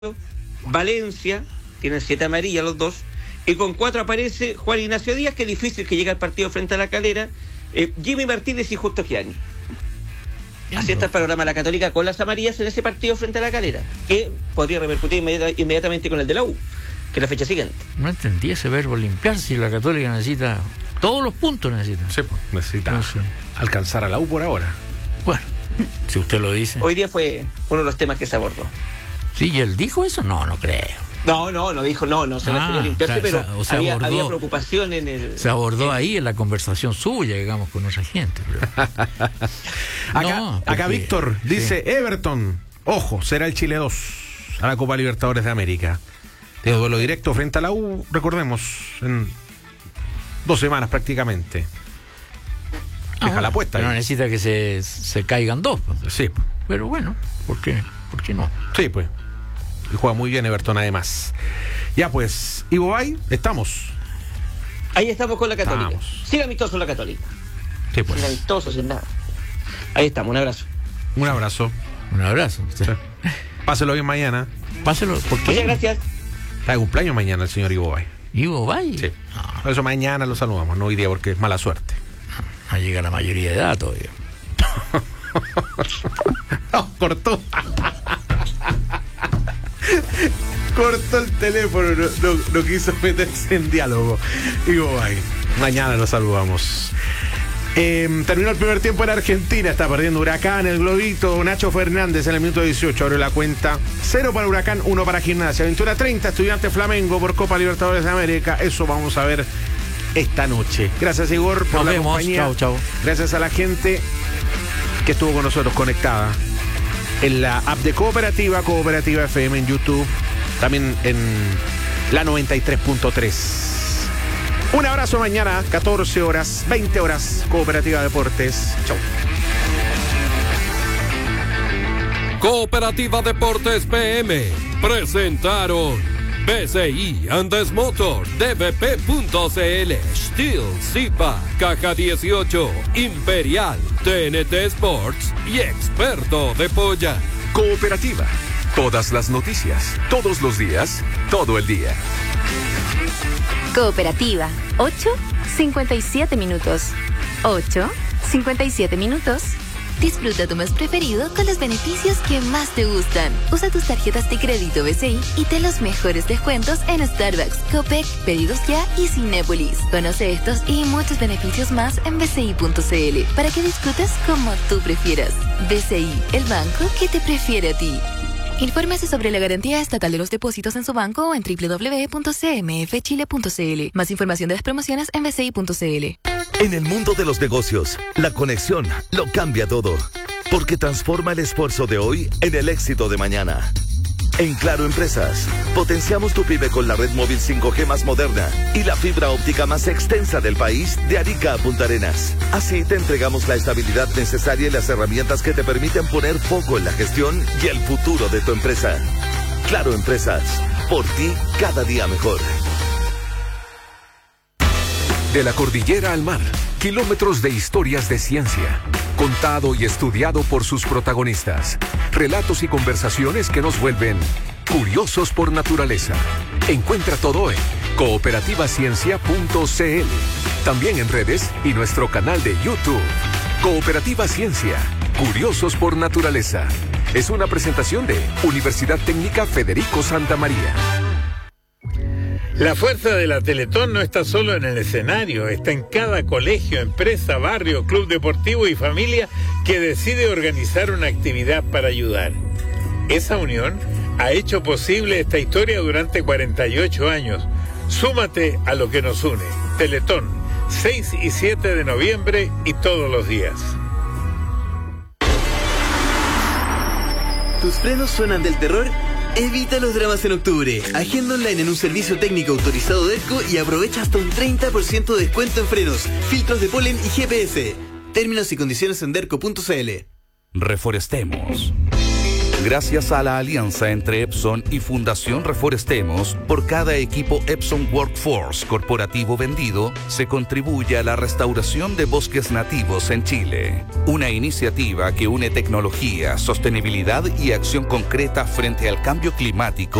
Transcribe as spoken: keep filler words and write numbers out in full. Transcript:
Valencia, tienen siete amarillas los dos, y con cuatro aparece Juan Ignacio Díaz, que es difícil que llegue al partido frente a la Calera, eh, Jimmy Martínez y Justo Gianni. Así está el panorama de la Católica con las amarillas en ese partido frente a la Calera, que podría repercutir inmediata, inmediatamente con el de la U, que es la fecha siguiente. No entendí ese verbo limpiarse, y la Católica necesita todos los puntos, necesita. Sí, pues, necesita no sé. alcanzar a la U por ahora. Bueno, si usted lo dice. Hoy día fue uno de los temas que se abordó. Sí, ¿y él dijo eso? No, no creo. No, no, no dijo, no, no se Ah, refiere a limpiarse, o sea, pero o sea, había, abordó, había preocupación en el... Se abordó en, ahí en la conversación suya, digamos, con otra gente. Pero... acá, no, porque, acá Víctor dice, sí. Everton, ojo, será el Chile dos a la Copa Libertadores de América. Tiene duelo directo frente a la U, recordemos, en dos semanas prácticamente. Ah, Deja bueno, la apuesta. Pero necesita que se, se caigan dos. Pues. Sí. Pero bueno, ¿por qué? ¿Por qué no? Sí, pues. Y juega muy bien Everton además. Ya pues, Ivo Bay, estamos. Ahí estamos con la Católica. Estamos. Siga amistoso la Católica. Sí, pues. Siga amistoso, sin nada. Ahí estamos, un abrazo. Un abrazo. Un abrazo. Sí. Páselo bien mañana. Páselo, ¿por qué? Muchas gracias. Está de cumpleaños mañana el señor Ivo Bay. ¿Ivo Bay? Sí. No. Por eso mañana lo saludamos, no hoy día porque es mala suerte. No llega la mayoría de edad todavía. No, cortó. Cortó el teléfono, no, no, no quiso meterse en diálogo. Ivo Bay. Mañana lo saludamos. Eh, terminó el primer tiempo en Argentina. Está perdiendo Huracán, el globito. Nacho Fernández en el minuto dieciocho abre la cuenta. Cero para Huracán, uno para Gimnasia. veintiuno a treinta, Estudiante Flamengo por Copa Libertadores de América. Eso vamos a ver esta noche. Gracias, Igor, por Nos la vemos. compañía. Chau, chau. Gracias a la gente que estuvo con nosotros conectada en la app de Cooperativa, Cooperativa F M en YouTube, también en la noventa y tres punto tres. Un abrazo mañana, catorce horas, veinte horas, Cooperativa Deportes. Chau. Cooperativa Deportes P M presentaron B C I Andes Motor, D V P punto C L, Steel, Zipa, Caja dieciocho, Imperial, T N T Sports y Experto de Polla. Cooperativa. Todas las noticias, todos los días, todo el día. Cooperativa. ocho cincuenta y siete minutos. ocho cincuenta y siete minutos. Disfruta tu mes preferido con los beneficios que más te gustan. Usa tus tarjetas de crédito B C I y ten los mejores descuentos en Starbucks, Copec, Pedidos Ya y Cinépolis. Conoce estos y muchos beneficios más en b c i punto c l para que disfrutes como tú prefieras. B C I, el banco que te prefiere a ti. Infórmese sobre la garantía estatal de los depósitos en su banco o en doble u doble u doble u punto c m f chile punto c l. Más información de las promociones en b c i punto c l. En el mundo de los negocios, la conexión lo cambia todo, porque transforma el esfuerzo de hoy en el éxito de mañana. En Claro Empresas, potenciamos tu pyme con la red móvil cinco G más moderna y la fibra óptica más extensa del país, de Arica a Punta Arenas. Así te entregamos la estabilidad necesaria y las herramientas que te permiten poner foco en la gestión y el futuro de tu empresa. Claro Empresas, por ti cada día mejor. De la cordillera al mar, kilómetros de historias de ciencia, contado y estudiado por sus protagonistas. Relatos y conversaciones que nos vuelven curiosos por naturaleza. Encuentra todo en cooperativa ciencia punto c l. También en redes y nuestro canal de YouTube. Cooperativa Ciencia, curiosos por naturaleza. Es una presentación de Universidad Técnica Federico Santa María. La fuerza de la Teletón no está solo en el escenario, está en cada colegio, empresa, barrio, club deportivo y familia que decide organizar una actividad para ayudar. Esa unión ha hecho posible esta historia durante cuarenta y ocho años. Súmate a lo que nos une. Teletón, seis y siete de noviembre y todos los días. ¿Tus frenos suenan del terror? Evita los dramas en octubre. Agenda online en un servicio técnico autorizado de ERCO y aprovecha hasta un treinta por ciento de descuento en frenos, filtros de polen y G P S. Términos y condiciones en derco punto c l. Reforestemos. Gracias a la alianza entre Epson y Fundación Reforestemos, por cada equipo Epson Workforce corporativo vendido, se contribuye a la restauración de bosques nativos en Chile. Una iniciativa que une tecnología, sostenibilidad y acción concreta frente al cambio climático